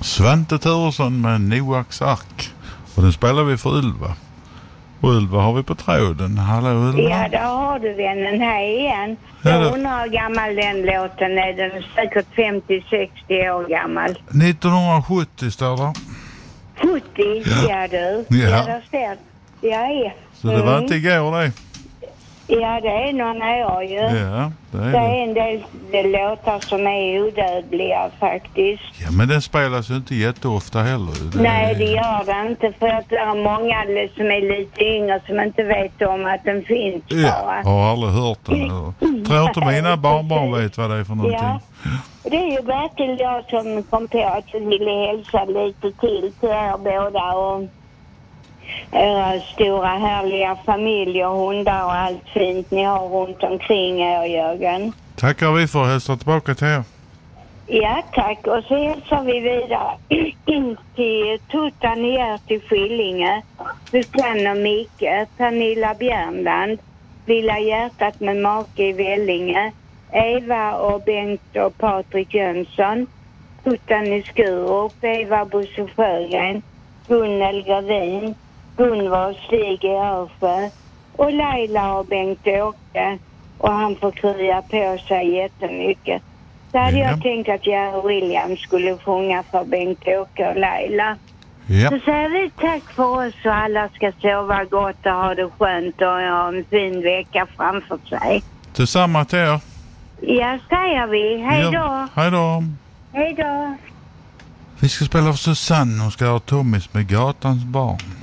Svante Turesson med Noaks ark. Och den spelar vi för Ylva. Och Ylva har vi på tråden. Hallå Ylva. Ja, där har du vännen här igen. Jag undrar hur gammal den låten är. Den är säkert 50-60 år gammal. 1970 står det. 70? Ja du. Ja, där ser ja. Så det var inte igår det. Ja, det är några år ju. Ja, det är en del låtar som är odödliga faktiskt. Ja, men den spelas ju inte jätteofta heller. Nej, det gör det inte. För att det är många som är lite yngre som inte vet om att den finns. Ja, jag har aldrig hört den. Tror inte mina barnbarn vet vad det är för någonting. Ja. Det är ju verkligen jag som kom på att jag ville hälsa lite till er båda och era stora härliga familjer, hundar och allt fint ni har runt omkring er, Jörgen. Tackar vi för att hälsa tillbaka till er. Ja, tack. Och så hälsar vi vidare till Tuttan i till Skillinge, Susanne och Micke, Pernilla Bjärnland, Lilla hjärtat med make i Vällinge, Eva och Bengt och Patrik Jönsson, Tuttan i Skurup, Eva Bosse Sjögren, Gunnel Gravin, Gunvar och Stig i Örsjö och Laila och Bengt-Åke, och han får krya på sig jättemycket. Så hade jag tänkt att Jerry Williams skulle sjunga för Bengt-Åke och Laila. Ja. Så säger vi tack för oss och alla ska sova gott och ha det skönt och ha en fin vecka framför sig. Tillsammans till er. Ja, säger vi. Hej då. Ja, hej då. Hej då. Vi ska spela för Susanne och ska ha Tommys med Gatans barn.